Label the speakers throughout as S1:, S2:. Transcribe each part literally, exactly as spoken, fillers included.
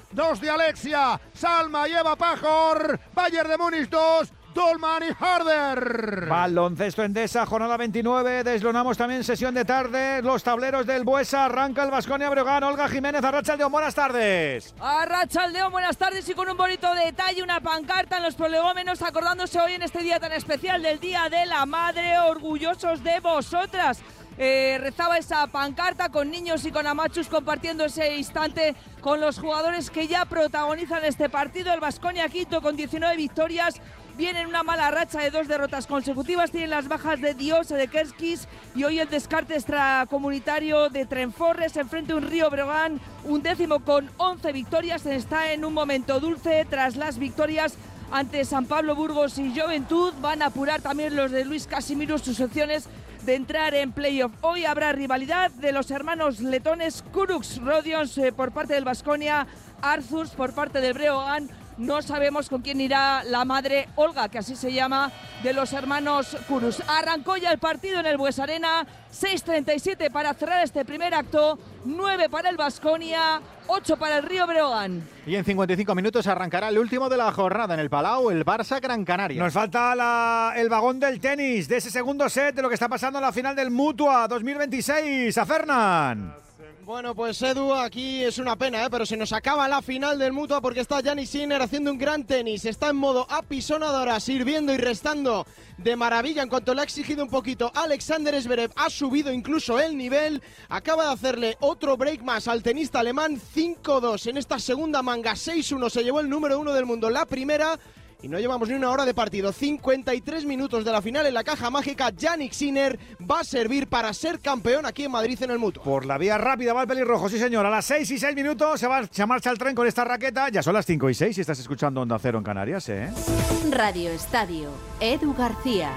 S1: dos de Alexia, Salma y Eva Pajor, Bayern de Múnich dos, Dolman y Harder.
S2: Baloncesto Endesa, jornada veintinueve. Deslonamos también sesión de tarde. Los tableros del Buesa. Arranca el Baskonia Breogán. Olga Jiménez, Arratsaldeon, buenas tardes.
S3: Arratsaldeon, buenas tardes. Y con un bonito detalle, una pancarta en los prolegómenos, acordándose hoy en este día tan especial del Día de la Madre. Orgullosos de vosotras. Eh, rezaba esa pancarta con niños y con amachus compartiendo ese instante con los jugadores que ya protagonizan este partido. El Baskonia quinto con diecinueve victorias. Viene en una mala racha de dos derrotas consecutivas, tienen las bajas de Dios, de Kerskis y hoy el descarte extracomunitario de Trenforres. Enfrente un Río Breogán, un décimo con once victorias, está en un momento dulce tras las victorias ante San Pablo Burgos y Juventud. Van a apurar también los de Luis Casimiro sus opciones de entrar en playoff. Hoy habrá rivalidad de los hermanos letones Kuruks Rodions eh, por parte del Baskonia, Arzurs por parte del Breogán. No sabemos con quién irá la madre Olga, que así se llama, de los hermanos Kurus. Arrancó ya el partido en el Bues Arena, seis treinta y siete para cerrar este primer acto, nueve para el Baskonia, ocho para el Río Breogán.
S4: Y en cincuenta y cinco minutos arrancará el último de la jornada en el Palau, el Barça Gran Canaria.
S2: Nos falta la, el vagón del tenis, de ese segundo set, de lo que está pasando en la final del Mutua dos mil veintiséis. A Fernán.
S5: Bueno, pues Edu, aquí es una pena, ¿eh? Pero se nos acaba la final del Mutua porque está Jannik Sinner haciendo un gran tenis. Está en modo apisonadora, sirviendo y restando de maravilla en cuanto le ha exigido un poquito. Alexander Zverev ha subido incluso el nivel. Acaba de hacerle otro break más al tenista alemán, cinco dos en esta segunda manga. seis uno se llevó el número uno del mundo la primera. Y no llevamos ni una hora de partido, cincuenta y tres minutos de la final en la caja mágica. Jannik Sinner va a servir para ser campeón aquí en Madrid en el Mutua.
S2: Por la vía rápida va el pelirrojo, sí señor. A las seis y seis minutos se, va, se marcha el tren con esta raqueta. Ya son las cinco y seis si estás escuchando Onda Cero en Canarias, ¿eh?
S6: Radio Estadio, Edu García.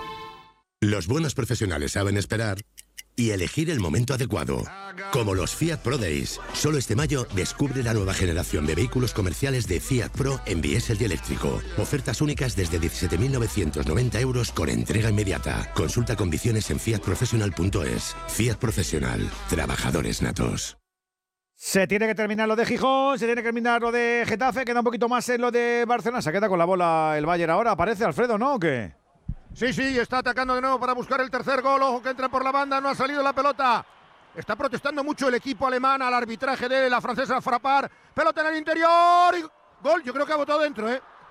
S7: Los buenos profesionales saben esperar y elegir el momento adecuado. Como los Fiat Pro Days. Solo este mayo descubre la nueva generación de vehículos comerciales de Fiat Pro en diésel y eléctrico. Ofertas únicas desde diecisiete mil novecientos noventa euros con entrega inmediata. Consulta condiciones en fiat professional punto es. Fiat Profesional. Trabajadores natos.
S2: Se tiene que terminar lo de Gijón, se tiene que terminar lo de Getafe, queda un poquito más en lo de Barcelona. Se queda con la bola el Bayern ahora. Aparece Alfredo, ¿no? ¿O qué?
S1: Sí, sí, está atacando de nuevo para buscar el tercer gol. Ojo que entra por la banda, no ha salido la pelota. Está protestando mucho el equipo alemán al arbitraje de la francesa Frappart. Pelota en el interior y gol. Yo creo que ha botado dentro, ¿eh?